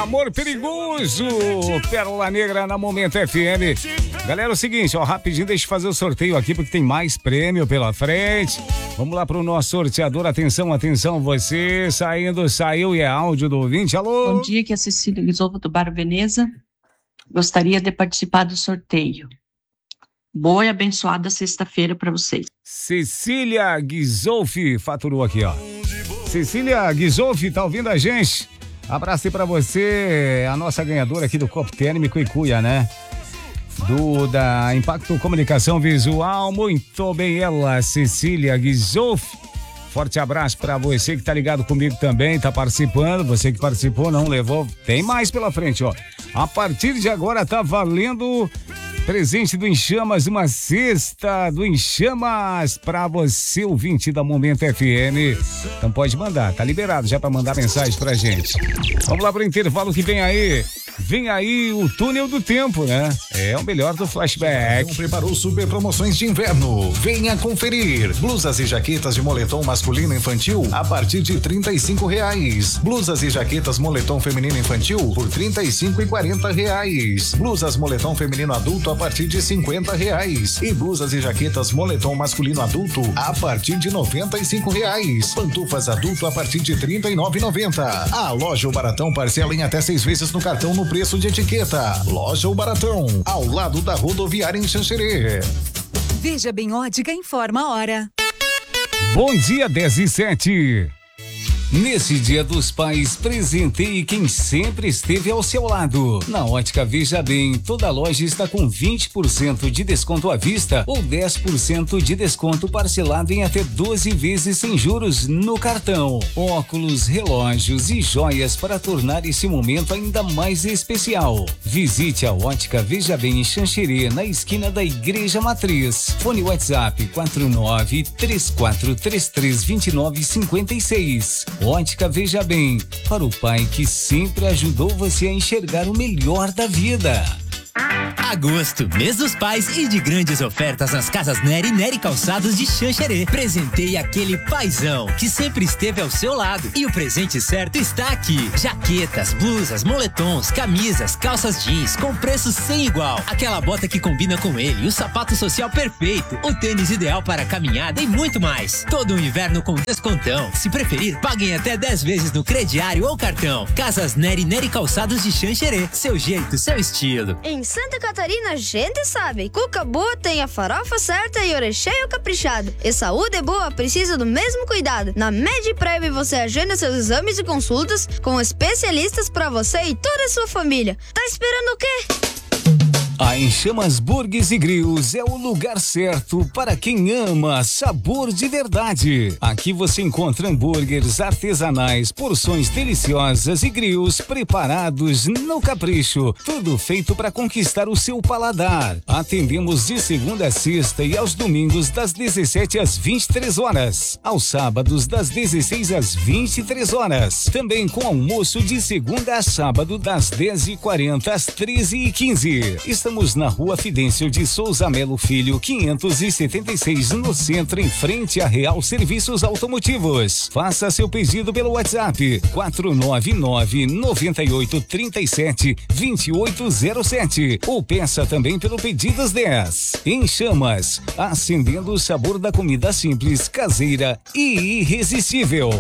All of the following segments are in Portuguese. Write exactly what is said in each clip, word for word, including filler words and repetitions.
Amor Perigoso, Pérola Negra na Momento F M. Galera, é o seguinte, ó, rapidinho, deixa eu fazer o sorteio aqui, porque tem mais prêmio pela frente. Vamos lá pro nosso sorteador. Atenção, atenção, você saindo, saiu e é áudio do ouvinte. Alô? Bom dia, que é a Cecília Guizolfo do Bar Veneza. Gostaria de participar do sorteio. Boa e abençoada sexta-feira para vocês. Cecília Guizolfi faturou aqui, ó. Cecília Guizolfi, tá ouvindo a gente? Abraço aí pra você, a nossa ganhadora aqui do Copo Térmico e Cuia, né? Do, da Impacto Comunicação Visual, muito bem ela, Cecília Guizolfi. Forte abraço pra você que tá ligado comigo também, tá participando, você que participou, não levou, tem mais pela frente, ó. A partir de agora tá valendo presente do Enchamas, uma cesta do Enchamas pra você, ouvinte da Momento F M. Então pode mandar, tá liberado já pra mandar mensagem pra gente. Vamos lá pro intervalo que vem aí. Vem aí o Túnel do Tempo, né? É o melhor do flashback. Então preparou super promoções de inverno. Venha conferir. Blusas e jaquetas de moletom masculino infantil a partir de trinta e cinco reais. Blusas e jaquetas moletom feminino infantil por trinta e cinco e quarenta reais. Blusas moletom feminino adulto a partir de cinquenta reais. E blusas e jaquetas moletom masculino adulto a partir de noventa e cinco reais. Pantufas adulto a partir de trinta e nove e noventa. A loja O Baratão parcela em até seis vezes no cartão no preço de etiqueta. Loja O Baratão, ao lado da rodoviária em Xanxerê. Veja Bem Ótica informa a hora. Bom dia, dez e sete. Nesse Dia dos Pais, presenteie quem sempre esteve ao seu lado. Na Ótica Veja Bem, toda loja está com vinte por cento de desconto à vista ou dez por cento de desconto parcelado em até doze vezes sem juros no cartão. Óculos, relógios e joias para tornar esse momento ainda mais especial. Visite a Ótica Veja Bem em Xanxerê, na esquina da Igreja Matriz. Fone WhatsApp quatro nove três quatro três três dois nove cinco seis. Ótica Veja Bem, para o pai que sempre ajudou você a enxergar o melhor da vida. Agosto, mês dos pais e de grandes ofertas nas casas Nery e Nery Calçados de Xanxerê. Presenteie aquele paizão que sempre esteve ao seu lado. E o presente certo está aqui. Jaquetas, blusas, moletons, camisas, calças jeans com preço sem igual. Aquela bota que combina com ele, o sapato social perfeito, o tênis ideal para caminhada e muito mais. Todo o inverno com descontão. Se preferir, paguem até dez vezes no crediário ou cartão. Casas Nery e Nery Calçados de Xanxerê. Seu jeito, seu estilo. Em Santa Catarina, a gente sabe. Cuca boa tem a farofa certa e orecheio caprichado. E saúde boa precisa do mesmo cuidado. Na MedPrev você agenda seus exames e consultas com especialistas para você e toda a sua família. Tá esperando o quê? A Enchamas Burgues e Grills é o lugar certo para quem ama sabor de verdade. Aqui você encontra hambúrgueres artesanais, porções deliciosas e grills preparados no capricho. Tudo feito para conquistar o seu paladar. Atendemos de segunda a sexta e aos domingos das dezessete às vinte e três horas. Aos sábados das dezesseis às vinte e três horas. Também com almoço de segunda a sábado das dez e quarenta às treze e quinze. Estamos na Rua Fidêncio de Souza Melo Filho, quinhentos e setenta e seis, no centro, em frente a Real Serviços Automotivos. Faça seu pedido pelo WhatsApp quatro nove nove, nove oito três sete, dois oito zero sete ou peça também pelo Pedidos dez. Enchamas, acendendo o sabor da comida simples, caseira e irresistível.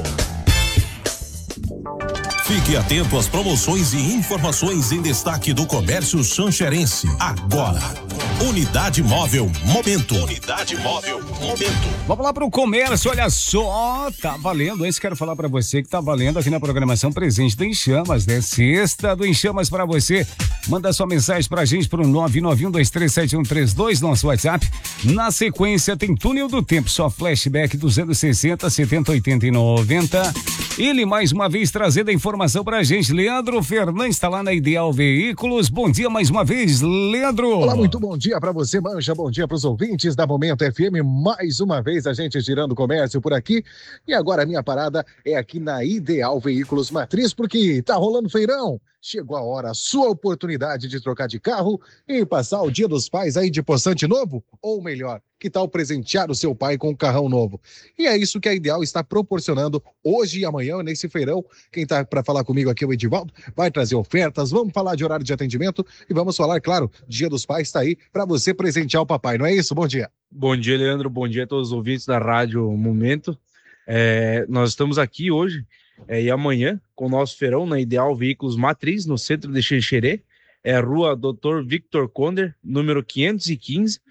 Fique atento às promoções e informações em destaque do comércio xanxerense. Agora, Unidade Móvel Momento. Unidade Móvel Momento. Vamos lá pro comércio, olha só, tá valendo, esse quero falar pra você que tá valendo aqui na programação presente do Enchamas, né? Sexta do Enchamas pra você. Manda sua mensagem pra gente pro nove nove um dois três sete um três dois, nosso WhatsApp. Na sequência tem Túnel do Tempo, só flashback dos anos sessenta, setenta, oitenta e noventa. Ele mais uma vez trazendo a informação pra gente. Leandro Fernandes está lá na Ideal Veículos. Bom dia mais uma vez, Leandro. Olá, muito bom dia pra você, Mancha. Bom dia pros ouvintes da Momento F M. Mais uma vez a gente girando o comércio por aqui. E agora a minha parada é aqui na Ideal Veículos Matriz, porque tá rolando feirão. chegou a hora, a sua oportunidade de trocar de carro e passar o Dia dos Pais aí de possante novo, ou melhor, que tal presentear o seu pai com um carrão novo? E é isso que a Ideal está proporcionando hoje e amanhã nesse feirão. Quem está para falar comigo aqui é o Edivaldo, vai trazer ofertas, vamos falar de horário de atendimento e vamos falar, claro, Dia dos Pais está aí para você presentear o papai, não é isso? Bom dia. Bom dia, Leandro, bom dia a todos os ouvintes da Rádio Momento. É, nós estamos aqui hoje é, e amanhã com o nosso feirão na Ideal Veículos Matriz, no centro de Xanxerê, é a rua doutor Victor Conder, número quinhentos e quinze.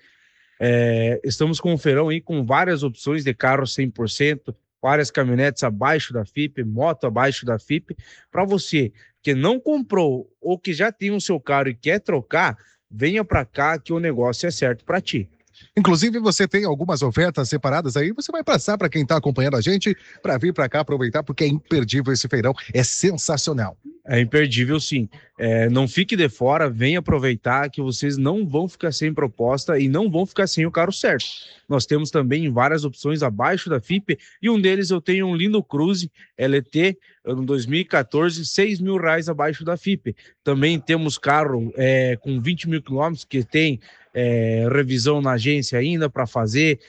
É, estamos com um feirão aí com várias opções de carros cem por cento, várias caminhonetes abaixo da F I P, moto abaixo da F I P. Para você que não comprou ou que já tem o seu carro e quer trocar, venha para cá que o negócio é certo para ti. Inclusive, você tem algumas ofertas separadas aí, você vai passar para quem está acompanhando a gente, para vir para cá aproveitar, porque é imperdível esse feirão, é sensacional. É imperdível, sim. É, não fique de fora, venha aproveitar que vocês não vão ficar sem proposta e não vão ficar sem o carro certo. Nós temos também várias opções abaixo da F I P e um deles eu tenho um lindo Cruze L T no dois mil e quatorze, seis mil reais abaixo da F I P. Também temos carro é, com vinte mil quilômetros que tem é, revisão na agência ainda para fazer,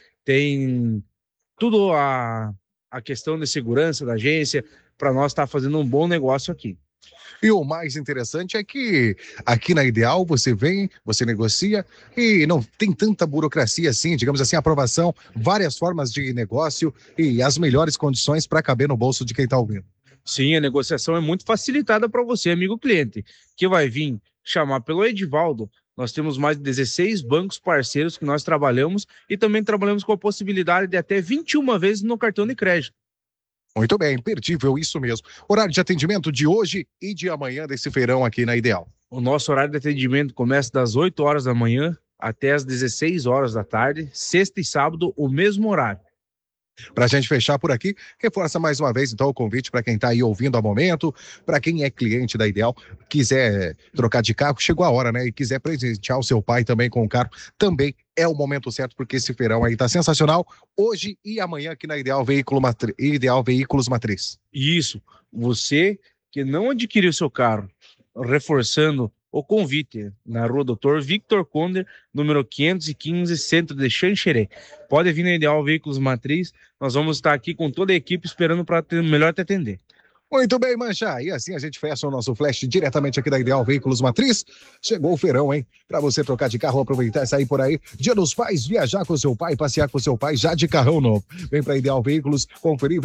tem tudo a, a questão de segurança da agência para nós estar tá fazendo um bom negócio aqui. E o mais interessante é que aqui na Ideal você vem, você negocia e não tem tanta burocracia assim, digamos assim, aprovação, várias formas de negócio e as melhores condições para caber no bolso de quem está ouvindo. Sim, a negociação é muito facilitada para você, amigo cliente, que vai vir chamar pelo Edivaldo. Nós temos mais de dezesseis bancos parceiros que nós trabalhamos e também trabalhamos com a possibilidade de até vinte e uma vezes no cartão de crédito. Muito bem, imperdível, isso mesmo. Horário de atendimento de hoje e de amanhã desse feirão aqui na Ideal. O nosso horário de atendimento começa das oito horas da manhã até as dezesseis horas da tarde, sexta e sábado, o mesmo horário. Para a gente fechar por aqui, reforça mais uma vez então o convite para quem está aí ouvindo ao momento, para quem é cliente da Ideal, quiser trocar de carro, chegou a hora, né? E quiser presentear o seu pai também com o carro, também é o momento certo, porque esse feirão aí tá sensacional, hoje e amanhã aqui na Ideal, Veículo Matri... Ideal Veículos Matriz. Isso, você que não adquiriu seu carro, reforçando o convite na rua doutor Victor Conder, número quinhentos e quinze, centro de Xanxerê. Pode vir na Ideal Veículos Matriz, nós vamos estar aqui com toda a equipe esperando para melhor te atender. Muito bem, Mancha, e assim a gente fecha o nosso flash diretamente aqui da Ideal Veículos Matriz. Chegou o feirão, hein? Para você trocar de carro, aproveitar e sair por aí. Dia dos Pais, viajar com seu pai, passear com seu pai já de carrão novo. Vem para Ideal Veículos, conferir.